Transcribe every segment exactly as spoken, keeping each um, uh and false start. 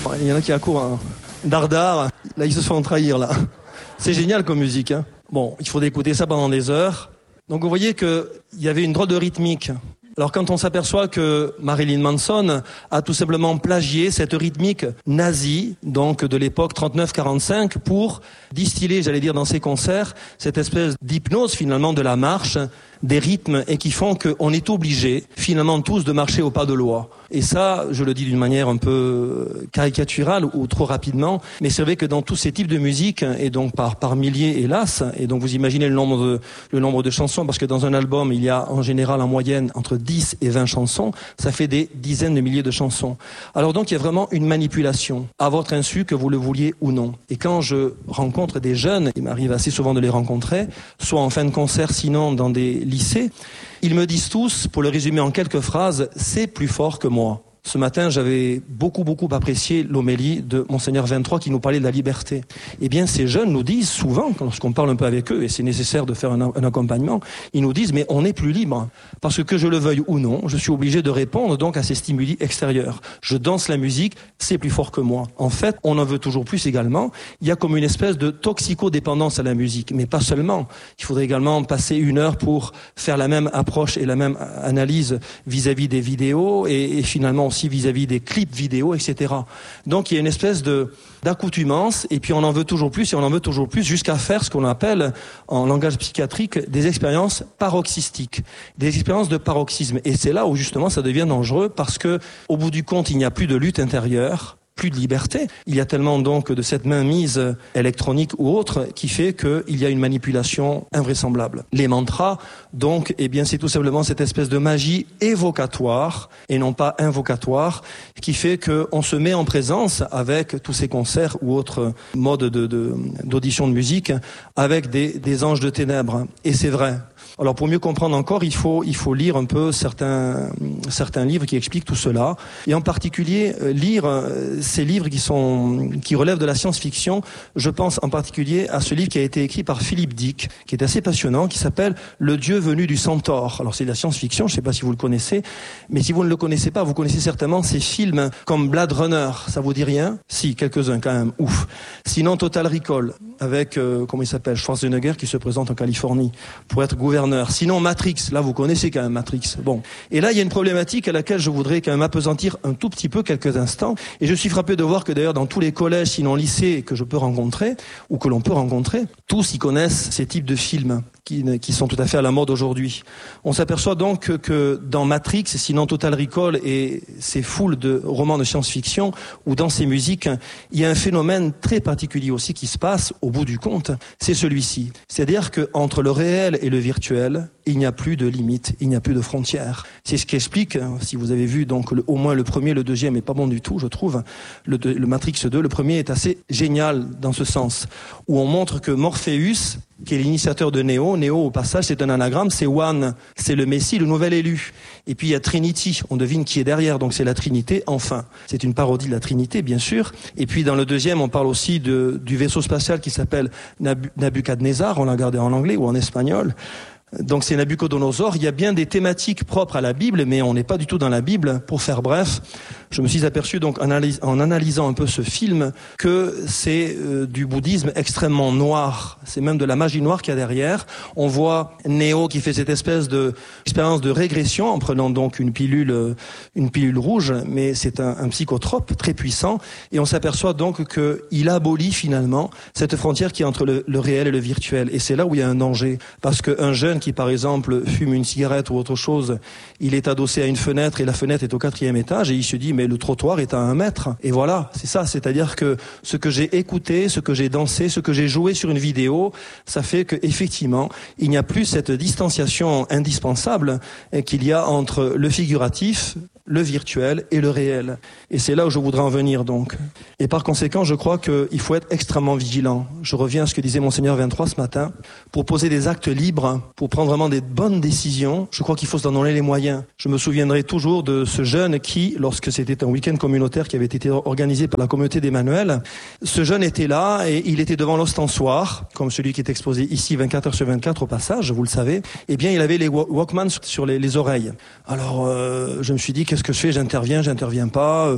Il y en a qui accourent un dardard. Là, ils se font trahir, là. C'est génial comme musique, hein. Bon, il faut écouter ça pendant des heures. Donc, vous voyez qu'il y avait une drôle de rythmique. Alors quand on s'aperçoit que Marilyn Manson a tout simplement plagié cette rythmique nazie, donc de l'époque trente-neuf quarante-cinq, pour distiller, j'allais dire, dans ses concerts, cette espèce d'hypnose finalement de la marche, des rythmes, et qui font qu'on est obligé finalement tous de marcher au pas de loi. Et ça, je le dis d'une manière un peu caricaturale ou trop rapidement, mais c'est vrai que dans tous ces types de musique, et donc par, par milliers hélas, et donc vous imaginez le nombre de, le nombre de chansons, parce que dans un album, il y a en général en moyenne entre dix et vingt chansons, ça fait des dizaines de milliers de chansons. Alors donc il y a vraiment une manipulation, à votre insu, que vous le vouliez ou non. Et quand je rencontre des jeunes, il m'arrive assez souvent de les rencontrer, soit en fin de concert, sinon dans des lycée, ils me disent tous, pour le résumer en quelques phrases, c'est plus fort que moi. Ce matin, j'avais beaucoup, beaucoup apprécié l'homélie de Monseigneur vingt-trois qui nous parlait de la liberté. Eh bien, ces jeunes nous disent souvent, lorsqu'on parle un peu avec eux, et c'est nécessaire de faire un, un accompagnement, ils nous disent, mais on n'est plus libre. Parce que que je le veuille ou non, je suis obligé de répondre donc à ces stimuli extérieurs. Je danse la musique, c'est plus fort que moi. En fait, on en veut toujours plus également. Il y a comme une espèce de toxicodépendance à la musique, mais pas seulement. Il faudrait également passer une heure pour faire la même approche et la même analyse vis-à-vis des vidéos, et, et finalement aussi vis-à-vis des clips vidéo, et cetera. Donc il y a une espèce de d'accoutumance, et puis on en veut toujours plus, et on en veut toujours plus, jusqu'à faire ce qu'on appelle, en langage psychiatrique, des expériences paroxystiques, des expériences de paroxysme. Et c'est là où justement ça devient dangereux, parce que au bout du compte, il n'y a plus de lutte intérieure, plus de liberté. Il y a tellement donc de cette mainmise électronique ou autre qui fait qu'il y a une manipulation invraisemblable. Les mantras, donc, eh bien, c'est tout simplement cette espèce de magie évocatoire et non pas invocatoire qui fait qu'on se met en présence avec tous ces concerts ou autres modes de, de, d'audition de musique avec des, des anges de ténèbres. Et c'est vrai. Alors pour mieux comprendre encore, il faut il faut lire un peu certains certains livres qui expliquent tout cela, et en particulier euh, lire euh, ces livres qui sont qui relèvent de la science-fiction. Je pense en particulier à ce livre qui a été écrit par Philip Dick, qui est assez passionnant, qui s'appelle Le Dieu venu du Centaure. Alors c'est de la science-fiction, je ne sais pas si vous le connaissez, mais si vous ne le connaissez pas, vous connaissez certainement ces films comme Blade Runner. Ça vous dit rien? Si, quelques-uns quand même. Ouf. Sinon Total Recall avec euh, comment il s'appelle, Schwarzenegger, qui se présente en Californie pour être gouverneur. Sinon Matrix, là vous connaissez quand même Matrix. Bon, et là il y a une problématique à laquelle je voudrais quand même appesantir un tout petit peu quelques instants, et je suis frappé de voir que d'ailleurs dans tous les collèges, sinon lycées que je peux rencontrer ou que l'on peut rencontrer, tous y connaissent ces types de films qui, qui sont tout à fait à la mode aujourd'hui. On s'aperçoit donc que, que dans Matrix, sinon Total Recall et ces foules de romans de science-fiction, ou dans ces musiques, il y a un phénomène très particulier aussi qui se passe au bout du compte, c'est celui-ci. C'est-à-dire que entre le réel et le virtuel, il n'y a plus de limites, il n'y a plus de frontières. C'est ce qui explique, si vous avez vu donc le, au moins le premier, le deuxième est pas bon du tout, je trouve. Le, le Matrix deux, le premier est assez génial dans ce sens, où on montre que Morpheus, qui est l'initiateur de Néo, Néo au passage c'est un anagramme, c'est One, c'est le Messie, le nouvel élu. Et puis il y a Trinity, on devine qui est derrière, donc c'est la Trinité, enfin. C'est une parodie de la Trinité, bien sûr. Et puis dans le deuxième, on parle aussi de, du vaisseau spatial qui s'appelle Nab- Nabucodonosor, on l'a regardé en anglais ou en espagnol. Donc c'est Nabucodonosor. Il y a bien des thématiques propres à la Bible, mais on n'est pas du tout dans la Bible. Pour faire bref, je me suis aperçu donc en, analys- en analysant un peu ce film que c'est euh, du bouddhisme extrêmement noir. C'est même de la magie noire qu'il y a derrière. On voit Néo qui fait cette espèce de expérience de régression en prenant donc une pilule, euh, une pilule rouge, mais c'est un, un psychotrope très puissant. Et on s'aperçoit donc qu'il abolit finalement cette frontière qui est entre le, le réel et le virtuel. Et c'est là où il y a un danger, parce qu'un jeune qui, par exemple, fume une cigarette ou autre chose, il est adossé à une fenêtre et la fenêtre est au quatrième étage et il se dit, mais le trottoir est à un mètre. Et voilà, c'est ça. C'est-à-dire que ce que j'ai écouté, ce que j'ai dansé, ce que j'ai joué sur une vidéo, ça fait que effectivement, il n'y a plus cette distanciation indispensable qu'il y a entre le figuratif, le virtuel et le réel. Et c'est là où je voudrais en venir donc. Et par conséquent, je crois qu'il faut être extrêmement vigilant. Je reviens à ce que disait Monseigneur vingt-trois ce matin. Pour poser des actes libres, pour prendre vraiment des bonnes décisions, je crois qu'il faut se donner les moyens. Je me souviendrai toujours de ce jeune qui, lorsque c'était un week-end communautaire qui avait été organisé par la communauté d'Emmanuel, ce jeune était là et il était devant l'ostensoir, comme celui qui est exposé ici vingt-quatre heures sur vingt-quatre au passage, vous le savez. Eh bien, il avait les Walkman sur les, les oreilles. Alors, euh, je me suis dit, qu'est-ce que je fais? J'interviens, j'interviens pas.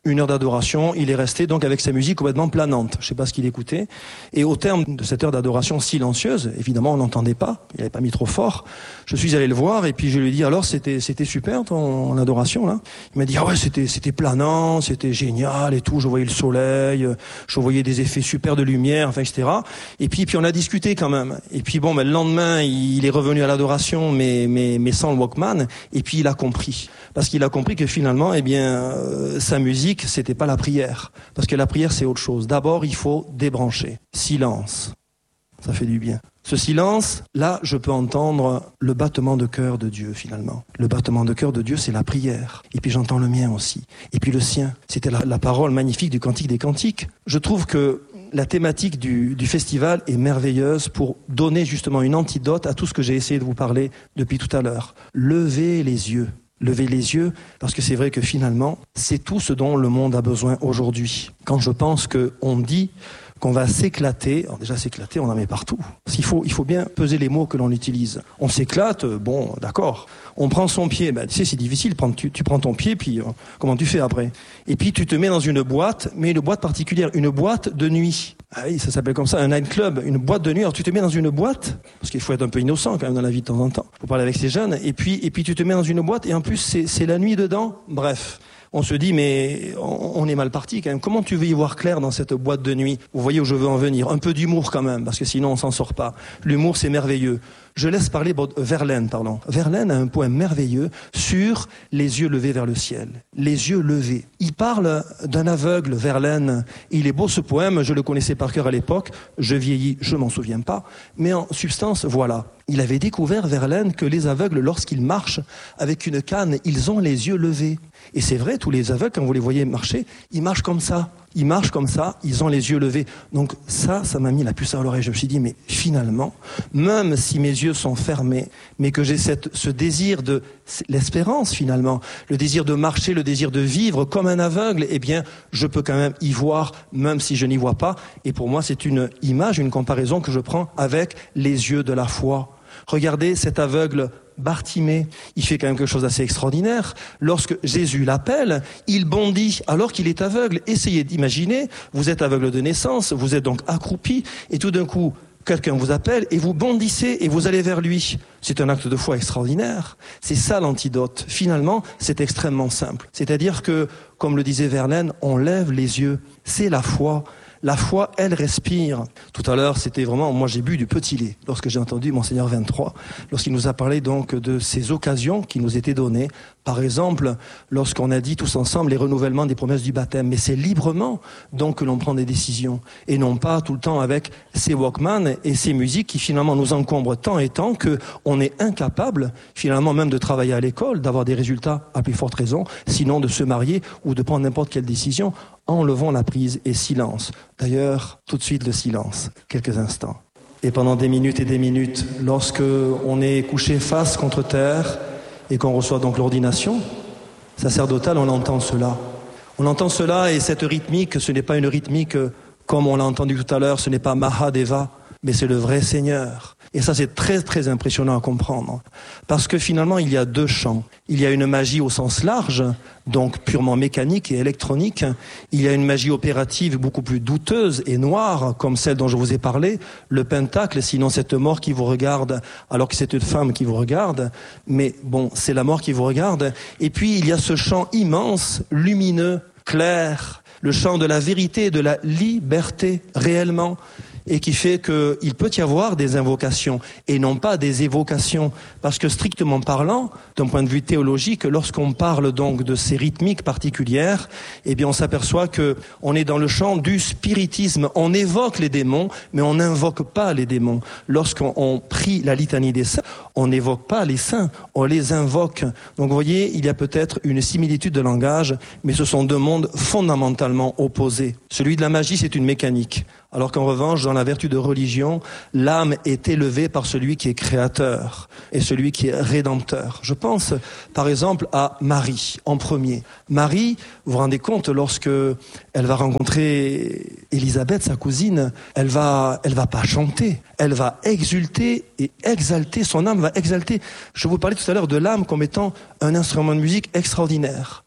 une heure d'adoration, il est resté donc avec sa musique complètement planante. Je ne sais pas ce qu'il écoutait. Et au terme de cette heure d'adoration silencieuse, évidemment on n'entendait pas, il n'avait pas mis trop fort, je suis allé le voir et puis je lui ai dit alors c'était c'était super ton adoration là. Il m'a dit ah ouais c'était c'était planant, c'était génial et tout, je voyais le soleil, je voyais des effets super de lumière, enfin et cetera. Et puis puis on a discuté quand même. Et puis bon ben le lendemain il est revenu à l'adoration mais mais mais sans le Walkman et puis il a compris parce qu'il a compris que finalement eh bien euh, sa musique c'était pas la prière. Parce que la prière, c'est autre chose. D'abord, il faut débrancher. Silence. Ça fait du bien. Ce silence, là, je peux entendre le battement de cœur de Dieu, finalement. Le battement de cœur de Dieu, c'est la prière. Et puis j'entends le mien aussi. Et puis le sien. C'était la, la parole magnifique du Cantique des Cantiques. Je trouve que la thématique du, du festival est merveilleuse pour donner justement une antidote à tout ce que j'ai essayé de vous parler depuis tout à l'heure. Levez les yeux. Lever les yeux, parce que c'est vrai que finalement, c'est tout ce dont le monde a besoin aujourd'hui. Quand je pense qu'on dit qu'on va s'éclater, alors déjà s'éclater, on en met partout. Il faut, il faut bien peser les mots que l'on utilise. On s'éclate, bon, d'accord. On prend son pied, ben, tu sais, c'est difficile, tu, tu prends ton pied, puis euh, comment tu fais après? Et puis tu te mets dans une boîte, mais une boîte particulière, une boîte de nuit. Ah oui, ça s'appelle comme ça, un night club, une boîte de nuit. Alors tu te mets dans une boîte, parce qu'il faut être un peu innocent quand même dans la vie de temps en temps. Faut parler avec ces jeunes, et puis, et puis tu te mets dans une boîte, et en plus c'est, c'est la nuit dedans. Bref. On se dit, mais on est mal parti quand même. Comment tu veux y voir clair dans cette boîte de nuit? Vous voyez où je veux en venir. Un peu d'humour quand même, parce que sinon on s'en sort pas. L'humour, c'est merveilleux. Je laisse parler Verlaine, pardon. Verlaine a un poème merveilleux sur les yeux levés vers le ciel. Les yeux levés. Il parle d'un aveugle, Verlaine. Il est beau ce poème, je le connaissais par cœur à l'époque. Je vieillis, je m'en souviens pas. Mais en substance, voilà. Il avait découvert, Verlaine, que les aveugles, lorsqu'ils marchent avec une canne, ils ont les yeux levés. Et c'est vrai, tous les aveugles, quand vous les voyez marcher, ils marchent comme ça. Ils marchent comme ça, ils ont les yeux levés. Donc ça, ça m'a mis la puce à l'oreille. Je me suis dit, mais finalement, même si mes yeux sont fermés, mais que j'ai cette, ce désir de l'espérance finalement, le désir de marcher, le désir de vivre comme un aveugle, eh bien, je peux quand même y voir, même si je n'y vois pas. Et pour moi, c'est une image, une comparaison que je prends avec les yeux de la foi. Regardez cet aveugle Bartimée, il fait quand même quelque chose d'assez extraordinaire. Lorsque Jésus l'appelle, il bondit alors qu'il est aveugle. Essayez d'imaginer, vous êtes aveugle de naissance, vous êtes donc accroupi, et tout d'un coup, quelqu'un vous appelle et vous bondissez et vous allez vers lui. C'est un acte de foi extraordinaire. C'est ça l'antidote. Finalement, c'est extrêmement simple. C'est-à-dire que, comme le disait Verlaine, on lève les yeux. C'est la foi. La foi, elle respire. Tout à l'heure, c'était vraiment, moi j'ai bu du petit lait lorsque j'ai entendu Monseigneur vingt-trois, lorsqu'il nous a parlé donc de ces occasions qui nous étaient données. Par exemple, lorsqu'on a dit tous ensemble les renouvellements des promesses du baptême. Mais c'est librement donc que l'on prend des décisions et non pas tout le temps avec ces Walkman et ces musiques qui finalement nous encombrent tant et tant qu'on est incapable finalement même de travailler à l'école, d'avoir des résultats à plus forte raison, sinon de se marier ou de prendre n'importe quelle décision. Enlevons la prise et silence. D'ailleurs, tout de suite le silence, quelques instants. Et pendant des minutes et des minutes, lorsque on est couché face contre terre et qu'on reçoit donc l'ordination sacerdotale, on entend cela. On entend cela et cette rythmique, ce n'est pas une rythmique comme on l'a entendu tout à l'heure, ce n'est pas Mahadeva, mais c'est le vrai Seigneur. Et ça, c'est très, très impressionnant à comprendre. Parce que finalement, il y a deux champs. Il y a une magie au sens large, donc purement mécanique et électronique. Il y a une magie opérative beaucoup plus douteuse et noire, comme celle dont je vous ai parlé. Le pentacle, sinon cette mort qui vous regarde, alors que c'est une femme qui vous regarde. Mais bon, c'est la mort qui vous regarde. Et puis, il y a ce champ immense, lumineux, clair, le champ de la vérité et de la liberté, réellement. Et qui fait qu'il peut y avoir des invocations et non pas des évocations. Parce que strictement parlant, d'un point de vue théologique, lorsqu'on parle donc de ces rythmiques particulières, eh bien on s'aperçoit que on est dans le champ du spiritisme. On évoque les démons, mais on n'invoque pas les démons. Lorsqu'on prie la litanie des saints, on n'évoque pas les saints, on les invoque. Donc vous voyez, il y a peut-être une similitude de langage, mais ce sont deux mondes fondamentalement opposés. Celui de la magie, c'est une mécanique. Alors qu'en revanche, dans la vertu de religion, l'âme est élevée par celui qui est créateur et celui qui est rédempteur. Je pense, par exemple, à Marie, en premier. Marie, vous vous rendez compte, lorsque elle va rencontrer Élisabeth, sa cousine, elle va, elle va pas chanter, elle va exulter et exalter, son âme va exalter. Je vous parlais tout à l'heure de l'âme comme étant un instrument de musique extraordinaire.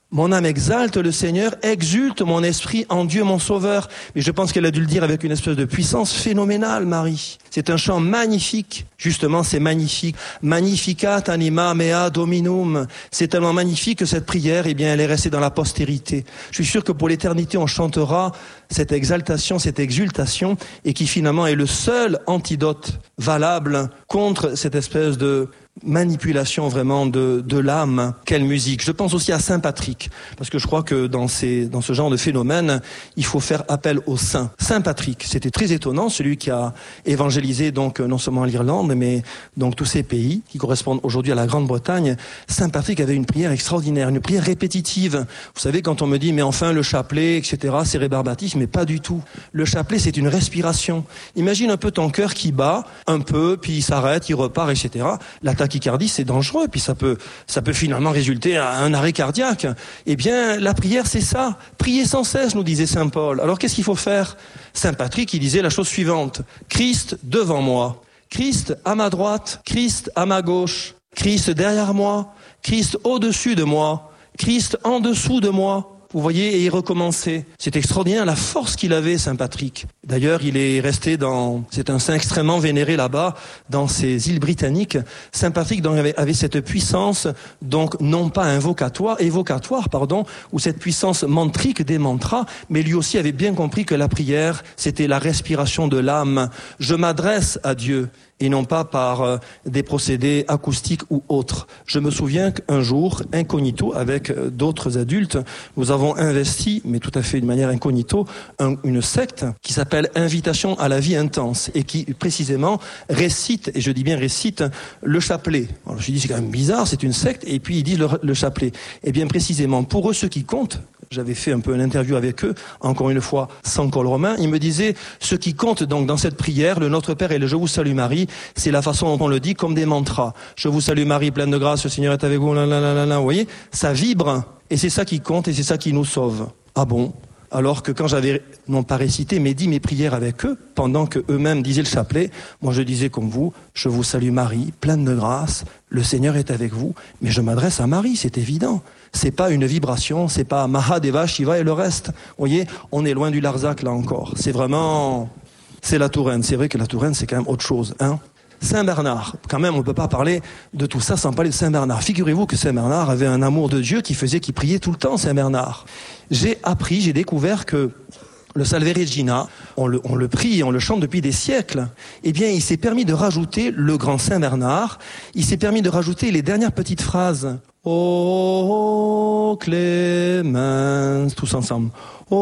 Mon âme exalte le Seigneur, exulte mon esprit en Dieu mon Sauveur. Mais je pense qu'elle a dû le dire avec une espèce de puissance phénoménale, Marie. C'est un chant magnifique. Justement, c'est magnifique. Magnificat anima mea dominum. C'est tellement magnifique que cette prière, eh bien, elle est restée dans la postérité. Je suis sûr que pour l'éternité, on chantera cette exaltation, cette exultation, et qui finalement est le seul antidote valable contre cette espèce de manipulation vraiment de, de l'âme. Quelle musique. Je pense aussi à Saint Patrick, parce que je crois que dans, ces, dans ce genre de phénomène, il faut faire appel au saint. Saint Patrick, c'était très étonnant, celui qui a évangélisé donc non seulement l'Irlande, mais donc tous ces pays qui correspondent aujourd'hui à la Grande-Bretagne. Saint Patrick avait une prière extraordinaire, une prière répétitive. Vous savez, quand on me dit, mais enfin le chapelet, et cetera, c'est rébarbatif, mais pas du tout. Le chapelet, c'est une respiration. Imagine un peu ton cœur qui bat un peu, puis il s'arrête, il repart, et cetera. La tachycardie, c'est dangereux, puis ça peut, ça peut finalement résulter à un arrêt cardiaque. Eh bien, la prière, c'est ça. Prier sans cesse, nous disait Saint Paul. Alors, qu'est-ce qu'il faut faire? Saint Patrick, il disait la chose suivante. Christ devant moi. Christ à ma droite. Christ à ma gauche. Christ derrière moi. Christ au-dessus de moi. Christ en dessous de moi. Vous voyez, et il recommençait. C'est extraordinaire la force qu'il avait, Saint Patrick. D'ailleurs, il est resté dans, c'est un saint extrêmement vénéré là-bas, dans ces îles britanniques. Saint Patrick donc, avait, avait cette puissance, donc non pas invocatoire, évocatoire, pardon, ou cette puissance mantrique des mantras, mais lui aussi avait bien compris que la prière, c'était la respiration de l'âme. Je m'adresse à Dieu. Et non pas par euh, des procédés acoustiques ou autres. Je me souviens qu'un jour, incognito, avec euh, d'autres adultes, nous avons investi, mais tout à fait de manière incognito, un, une secte qui s'appelle Invitation à la vie intense et qui précisément récite, et je dis bien récite, le chapelet. Alors, je me suis dit, c'est quand même bizarre, c'est une secte, et puis ils disent le, le chapelet. Et bien précisément, pour eux, ce qui compte, j'avais fait un peu une interview avec eux, encore une fois, sans col romain. Ils me disaient, ce qui compte donc dans cette prière, le Notre Père et le Je vous salue Marie, c'est la façon dont on le dit comme des mantras. Je vous salue Marie, pleine de grâce, le Seigneur est avec vous, là, là, là, là, là. Vous voyez, ça vibre, et c'est ça qui compte, et c'est ça qui nous sauve. Ah bon? Alors que quand j'avais, non pas récité, mais dit mes prières avec eux, pendant que eux-mêmes disaient le chapelet, moi je disais comme vous, je vous salue Marie, pleine de grâce, le Seigneur est avec vous, mais je m'adresse à Marie, c'est évident. C'est pas une vibration, c'est pas Mahadeva, Shiva et le reste. Vous voyez, on est loin du Larzac là encore. C'est vraiment, c'est la Touraine. C'est vrai que la Touraine, c'est quand même autre chose, hein. Saint Bernard, quand même, on ne peut pas parler de tout ça sans parler de Saint Bernard. Figurez-vous que Saint Bernard avait un amour de Dieu qui faisait qu'il priait tout le temps, Saint Bernard. J'ai appris, j'ai découvert que le Salve Regina, on le, on le prie et on le chante depuis des siècles. Eh bien, il s'est permis de rajouter le grand Saint Bernard, il s'est permis de rajouter les dernières petites phrases. Ô Clémence, tous ensemble.